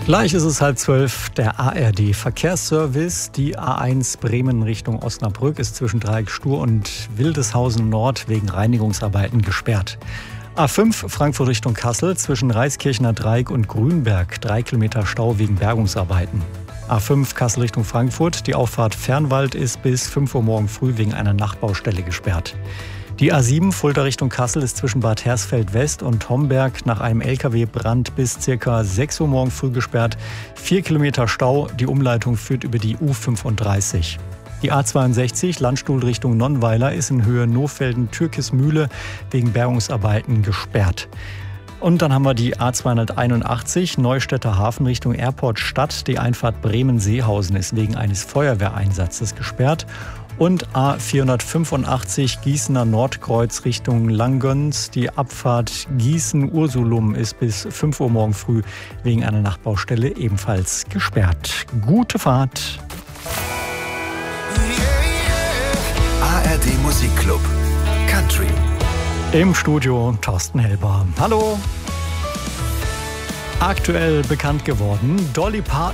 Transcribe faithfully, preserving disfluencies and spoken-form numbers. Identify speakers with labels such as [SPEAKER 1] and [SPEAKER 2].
[SPEAKER 1] Gleich ist es halb zwölf, der A R D-Verkehrsservice. Die A eins Bremen Richtung Osnabrück ist zwischen Dreieck Stur und Wildeshausen Nord wegen Reinigungsarbeiten gesperrt. A fünf Frankfurt Richtung Kassel zwischen Reiskirchener Dreieck und Grünberg, drei Kilometer Stau wegen Bergungsarbeiten. A fünf Kassel Richtung Frankfurt, die Auffahrt Fernwald ist bis fünf Uhr morgen früh wegen einer Nachbaustelle gesperrt. Die A sieben Fulda Richtung Kassel ist zwischen Bad Hersfeld West und Homberg nach einem L K W-Brand bis ca. sechs Uhr morgen früh gesperrt. Vier Kilometer Stau, die Umleitung führt über die U fünfunddreißig. Die A zweiundsechzig Landstuhl Richtung Nonnweiler ist in Höhe Nohfelden-Türkismühle wegen Bergungsarbeiten gesperrt. Und dann haben wir die A zweihunderteinundachtzig Neustädter Hafen Richtung Airport Stadt. Die Einfahrt Bremen-Seehausen ist wegen eines Feuerwehreinsatzes gesperrt. Und A vierhundertfünfundachtzig Gießener Nordkreuz Richtung Langgöns. Die Abfahrt Gießen-Ursulum ist bis fünf Uhr morgen früh wegen einer Nachbaustelle ebenfalls gesperrt. Gute Fahrt!
[SPEAKER 2] A R D Musikclub Country.
[SPEAKER 1] Im Studio Thorsten Helber. Hallo! Aktuell bekannt geworden, Dolly Parton